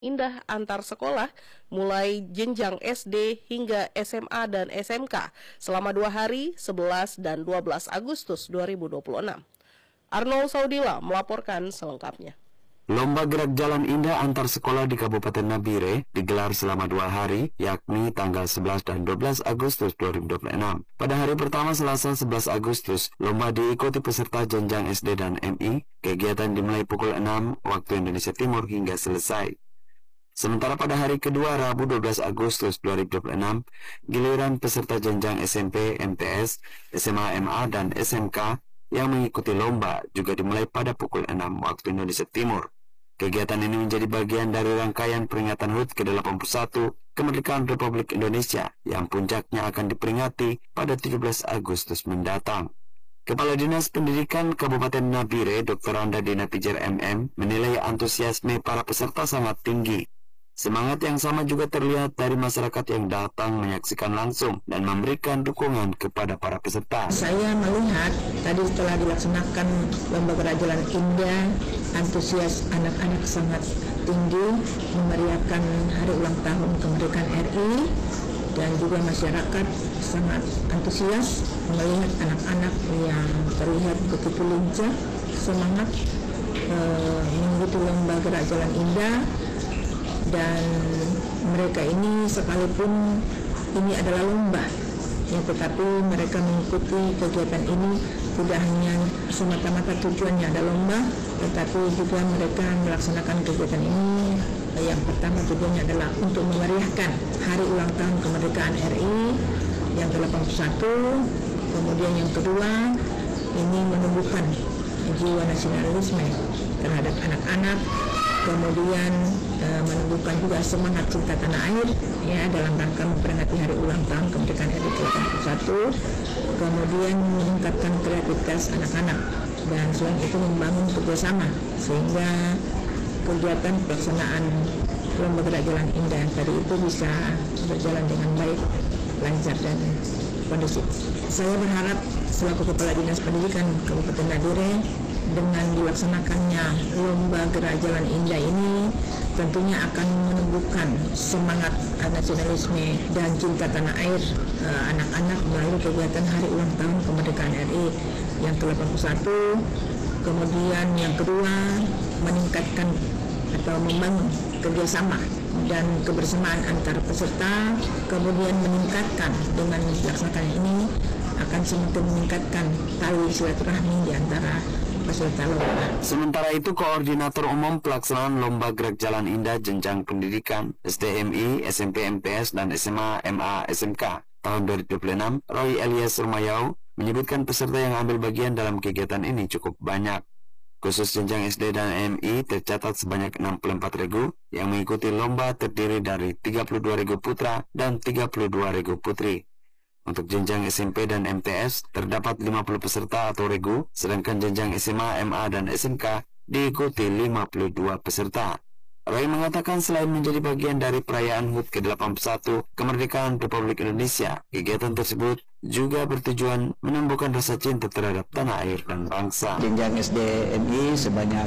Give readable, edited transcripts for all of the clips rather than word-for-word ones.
Indah antar sekolah mulai jenjang SD hingga SMA dan SMK selama 2 hari 11 dan 12 Agustus 2026. Arnold Saudila melaporkan selengkapnya. Lomba gerak jalan indah antar sekolah di Kabupaten Nabire digelar selama 2 hari, yakni tanggal 11 dan 12 Agustus 2026. Pada hari pertama Selasa 11 Agustus, lomba diikuti peserta jenjang SD dan MI. Kegiatan dimulai pukul 6 waktu Indonesia Timur hingga selesai. Sementara pada hari kedua Rabu 12 Agustus 2026, giliran peserta jenjang SMP, MTS, SMA, MA, dan SMK yang mengikuti lomba juga dimulai pada pukul 6 waktu Indonesia Timur. Kegiatan ini menjadi bagian dari rangkaian peringatan HUT ke-81 Kemerdekaan Republik Indonesia yang puncaknya akan diperingati pada 17 Agustus mendatang. Kepala Dinas Pendidikan Kabupaten Nabire, Dr. Randa Dina Pijar MM, menilai antusiasme para peserta sangat tinggi. Semangat yang sama juga terlihat dari masyarakat yang datang menyaksikan langsung dan memberikan dukungan kepada para peserta. Saya melihat tadi setelah dilaksanakan lomba gerak jalan indah, antusias anak-anak sangat tinggi memeriahkan hari ulang tahun kemerdekaan RI, dan juga masyarakat sangat antusias melihat anak-anak yang terlihat begitu lincah, semangat mengikuti lomba gerak jalan indah. Dan mereka ini sekalipun ini adalah lomba, ya, tetapi mereka mengikuti kegiatan ini tidak hanya semata-mata tujuannya ada lomba, tetapi juga mereka melaksanakan kegiatan ini. Yang pertama tujuannya adalah untuk memeriahkan hari ulang tahun kemerdekaan RI yang ke-81. Kemudian yang kedua, ini menumbuhkan jiwa nasionalisme terhadap anak-anak. Kemudian menumbuhkan juga semangat cinta tanah air, ya, dalam rangka memperingati hari ulang tahun kemerdekaan RI ke-81. Kemudian meningkatkan kreativitas anak-anak, dan selain itu membangun kerjasama sehingga kegiatan pelaksanaan lomba gerak jalan indah tadi itu bisa berjalan dengan baik, lancar, dan kondusif. Saya berharap selaku Kepala Dinas Pendidikan Kabupaten Nabire, dengan dilaksanakannya lomba gerak jalan indah ini tentunya akan menumbuhkan semangat nasionalisme dan cinta tanah air anak-anak melalui kegiatan hari ulang tahun kemerdekaan RI yang ke-81. Kemudian yang kedua, meningkatkan atau membangun kerjasama dan kebersamaan antar peserta. Kemudian meningkatkan dengan dilaksanakan ini akan semakin meningkatkan tali silaturahmi di antara peserta lomba. Sementara itu, Koordinator Umum Pelaksanaan Lomba Gerak Jalan Indah Jenjang Pendidikan SDMI, SMP, MTS, dan SMA, MA, SMK tahun 2026, Roy Elias Rumayau, menyebutkan peserta yang ambil bagian dalam kegiatan ini cukup banyak. Khusus jenjang SD dan MI tercatat sebanyak 64 regu yang mengikuti lomba, terdiri dari 32 regu putra dan 32 regu putri. Untuk jenjang SMP dan MTS terdapat 50 peserta atau regu, sedangkan jenjang SMA, MA, dan SMK diikuti 52 peserta. Roy mengatakan selain menjadi bagian dari perayaan HUT ke-81 Kemerdekaan Republik Indonesia, kegiatan tersebut juga bertujuan menumbuhkan rasa cinta terhadap tanah air dan bangsa. Jenjang SD MI sebanyak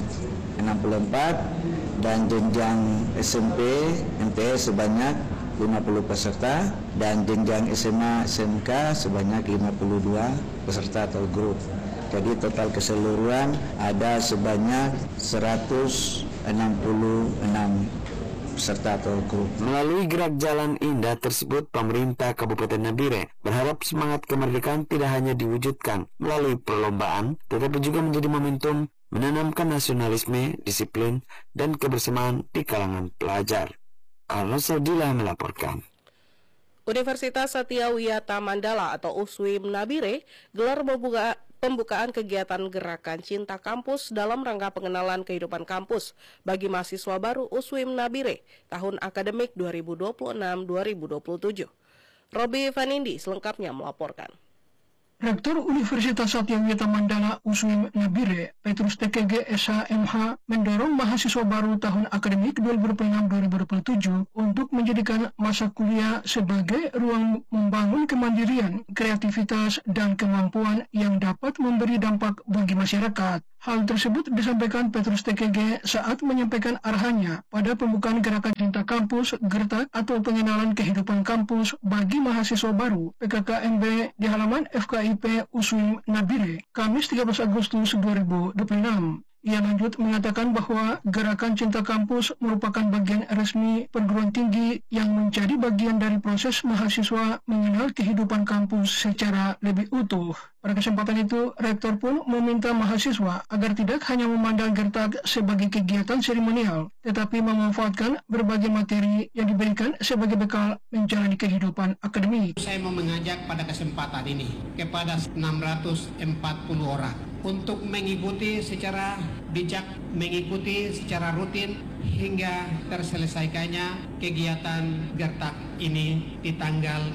64 dan jenjang SMP MTS sebanyak 50 peserta, dan jenjang SMA SMK sebanyak 52 peserta atau grup. Jadi total keseluruhan ada sebanyak 166 peserta atau grup. Melalui gerak jalan indah tersebut, pemerintah Kabupaten Nabire berharap semangat kemerdekaan tidak hanya diwujudkan melalui perlombaan, tetapi juga menjadi momentum menanamkan nasionalisme, disiplin, dan kebersamaan di kalangan pelajar. Arnold Saudila melaporkan. Universitas Satya Wiyata Mandala atau USWIM Nabire gelar pembukaan kegiatan Gerakan Cinta Kampus dalam rangka pengenalan kehidupan kampus bagi mahasiswa baru USWIM Nabire tahun akademik 2026-2027. Robi Vanindi selengkapnya melaporkan. Rektor Universitas Satya Wiyata Mandala USWIM Nabire, Petrus TKG SHMH, mendorong mahasiswa baru tahun akademik 2026-2027 untuk menjadikan masa kuliah sebagai ruang membangun kemandirian, kreativitas, dan kemampuan yang dapat memberi dampak bagi masyarakat. Hal tersebut disampaikan Petrus TKG saat menyampaikan arahannya pada pembukaan Gerakan Cinta Kampus Gertak atau pengenalan kehidupan kampus bagi mahasiswa baru PKKMB di halaman FKIP USUIM Nabire, Kamis 13 Agustus 2026. Ia lanjut mengatakan bahwa Gerakan Cinta Kampus merupakan bagian resmi perguruan tinggi yang menjadi bagian dari proses mahasiswa mengenal kehidupan kampus secara lebih utuh. Pada kesempatan itu, Rektor pun meminta mahasiswa agar tidak hanya memandang Gertak sebagai kegiatan seremonial, tetapi memanfaatkan berbagai materi yang diberikan sebagai bekal menjalani kehidupan akademik. Saya mau mengajak pada kesempatan ini kepada 640 orang untuk mengikuti secara bijak, mengikuti secara rutin hingga terselesaikannya kegiatan Gertak ini di tanggal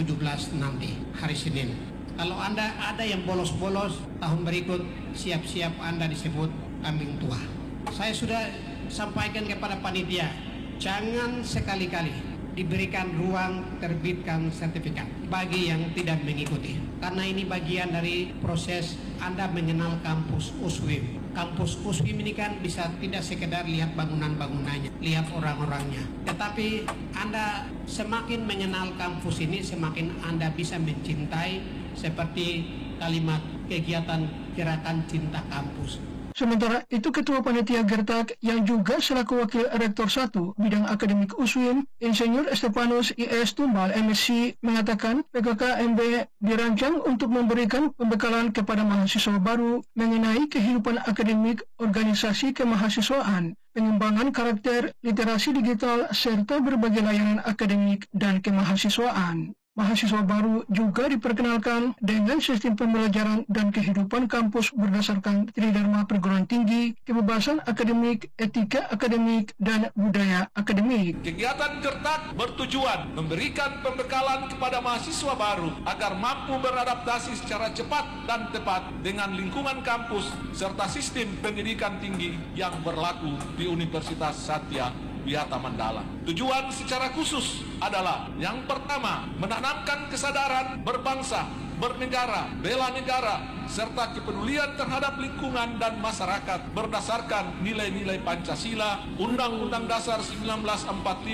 17 nanti, hari Senin. Kalau Anda ada yang bolos-bolos tahun berikut, siap-siap Anda disebut kambing tua. Saya sudah sampaikan kepada panitia, jangan sekali-kali diberikan ruang terbitkan sertifikat bagi yang tidak mengikuti. Karena ini bagian dari proses Anda mengenal kampus USUIM. Kampus USUIM ini kan bisa tidak sekedar lihat bangunan-bangunannya, lihat orang-orangnya. Tetapi Anda semakin mengenal kampus ini, semakin Anda bisa mencintai seperti kalimat kegiatan Gerakan Cinta Kampus. Sementara itu, Ketua Panitia Gertak yang juga selaku Wakil Rektor 1 Bidang Akademik USUIM, Insinyur Estefanus I.S. Tumbal, MSc, mengatakan PKKMB dirancang untuk memberikan pembekalan kepada mahasiswa baru mengenai kehidupan akademik, organisasi kemahasiswaan, pengembangan karakter, literasi digital, serta berbagai layanan akademik dan kemahasiswaan. Mahasiswa baru juga diperkenalkan dengan sistem pembelajaran dan kehidupan kampus berdasarkan tridharma perguruan tinggi, kebebasan akademik, etika akademik, dan budaya akademik. Kegiatan Gertak bertujuan memberikan pembekalan kepada mahasiswa baru agar mampu beradaptasi secara cepat dan tepat dengan lingkungan kampus serta sistem pendidikan tinggi yang berlaku di Universitas Satya Wiyata Mandala. Tujuan secara khusus adalah yang pertama, menanamkan kesadaran berbangsa, bernegara, bela negara, serta kepedulian terhadap lingkungan dan masyarakat berdasarkan nilai-nilai Pancasila, Undang-Undang Dasar 1945,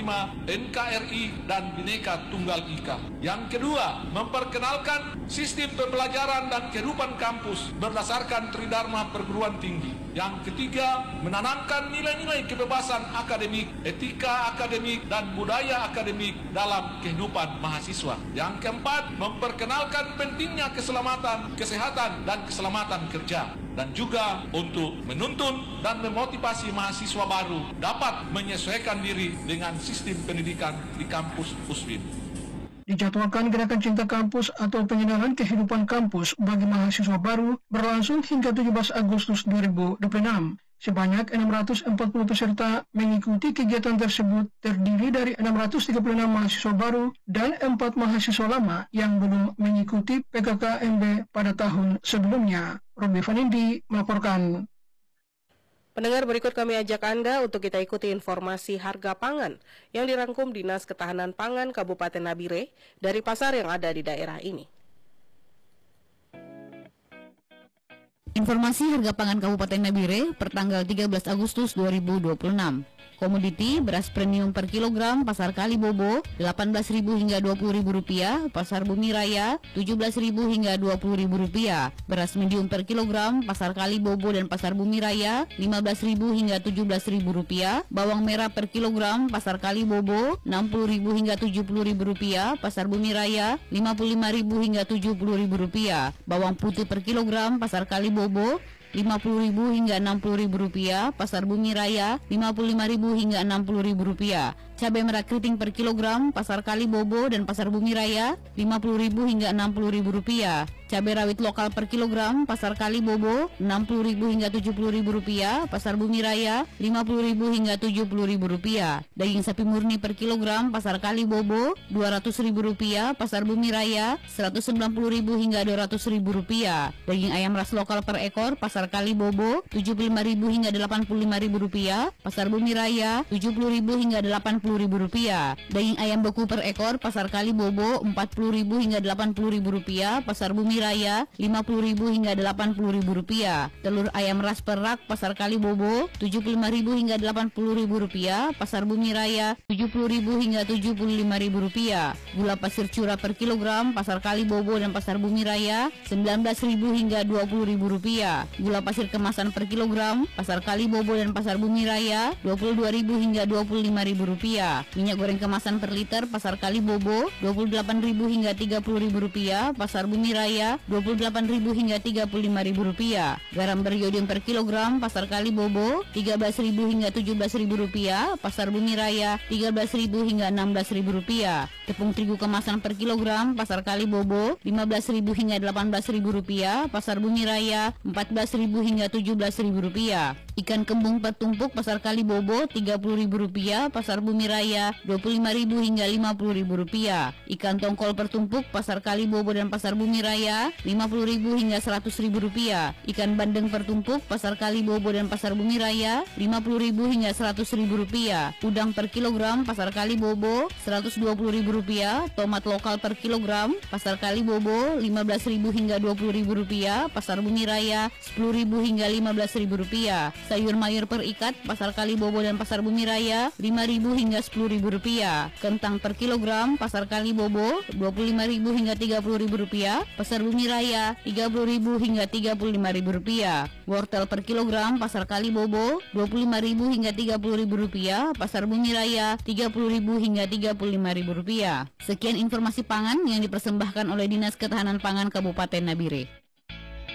NKRI, dan Bhinneka Tunggal Ika. Yang kedua, memperkenalkan sistem pembelajaran dan kehidupan kampus berdasarkan tridharma perguruan tinggi. Yang ketiga, menanamkan nilai-nilai kebebasan akademik, etika akademik, dan budaya akademik dalam kehidupan mahasiswa. Yang keempat, memperkenalkan pentingnya keselamatan, kesehatan, dan keselamatan kerja. Dan juga untuk menuntun dan memotivasi mahasiswa baru dapat menyesuaikan diri dengan sistem pendidikan di kampus USUIM. Dijadwalkan Gerakan Cinta Kampus atau pengenalan kehidupan kampus bagi mahasiswa baru berlangsung hingga 17 Agustus 2026. Sebanyak 640 peserta mengikuti kegiatan tersebut, terdiri dari 636 mahasiswa baru dan 4 mahasiswa lama yang belum mengikuti PKKMB pada tahun sebelumnya. Robi Vanindi melaporkan. Pendengar, berikut kami ajak Anda untuk kita ikuti informasi harga pangan yang dirangkum Dinas Ketahanan Pangan Kabupaten Nabire dari pasar yang ada di daerah ini. Informasi harga pangan Kabupaten Nabire per tanggal 13 Agustus 2026. Komoditi beras premium per kilogram pasar Kalibobo 18.000 hingga 20.000 rupiah, pasar Bumi Raya 17.000 hingga 20.000 rupiah. Beras medium per kilogram pasar Kalibobo dan pasar Bumi Raya 15.000 hingga 17.000 rupiah. Bawang merah per kilogram pasar Kalibobo 60.000 hingga 70.000 rupiah, pasar Bumi Raya 55.000 hingga 70.000 rupiah. Bawang putih per kilogram pasar Kalibobo 50.000 hingga 60.000 rupiah, pasar Bumi Raya 55.000 hingga 60.000 rupiah. Cabai merah keriting per kilogram pasar Kalibobo dan pasar Bumi Raya 50.000 hingga 60.000 rupiah. Cabai rawit lokal per kilogram pasar Kalibobo 60.000 hingga 70.000 rupiah, pasar Bumi Raya 50.000 hingga 70.000 rupiah. Daging sapi murni per kilogram pasar Kalibobo 200.000 rupiah, pasar Bumi Raya 190.000 hingga 200.000 rupiah. Daging ayam ras lokal per ekor pasar Kalibobo 75.000 hingga 85.000 rupiah, pasar Bumi Raya 70.000 hingga 80.000 rupiah. Daging ayam beku per ekor pasar Kalibobo 40.000 hingga 80.000 rupiah, pasar Bumi Bumi Raya Rp50.000 hingga Rp80.000. Telur ayam ras perak Pasar Kalibobo Rp75.000 hingga Rp80.000. Pasar Bumi Raya Rp70.000 hingga Rp75.000. Gula pasir curah per kilogram Pasar Kalibobo dan Pasar Bumi Raya Rp19.000 hingga Rp20.000. Gula pasir kemasan per kilogram Pasar Kalibobo dan Pasar Bumi Raya Rp22.000 hingga Rp25.000. Minyak goreng kemasan per liter Pasar Kalibobo Rp28.000 hingga Rp30.000. Pasar Bumi Raya Rp28.000 hingga Rp35.000. Garam beriodium per kilogram Pasar Kalibobo Rp13.000 hingga Rp17.000. Pasar Bumi Raya Rp13.000 hingga Rp16.000. Tepung terigu kemasan per kilogram Pasar Kalibobo Rp15.000 hingga Rp18.000. Pasar Bumi Raya Rp14.000 hingga Rp17.000. Ikan kembung per tumpuk Pasar Kalibobo Rp30.000. Pasar Bumi Raya Rp25.000 hingga Rp50.000. Ikan tongkol per tumpuk Pasar Kalibobo dan Pasar Bumi Raya Rp50.000 hingga Rp100.000. Ikan bandeng per tumpuk Pasar Kalibobo dan Pasar Bumi Raya Rp50.000 hingga Rp100.000. Udang per kilogram Pasar Kalibobo Rp120.000. Tomat lokal per kilogram Pasar Kalibobo Rp15.000 hingga Rp20.000. Pasar Bumi Raya Rp10.000 hingga Rp15.000. Sayur mayur per ikat Pasar Kalibobo dan Pasar Bumi Raya Rp5.000 hingga Rp10.000. Kentang per kilogram Pasar Kalibobo Rp25.000 hingga Rp30.000. Pasar Bumi Raya Rp30.000 hingga Rp35.000. Wortel per kilogram Pasar Kalibobo Rp25.000 hingga Rp30.000. Pasar Bumi Raya Rp30.000 hingga Rp35.000. Sekian informasi pangan yang dipersembahkan oleh Dinas Ketahanan Pangan Kabupaten Nabire.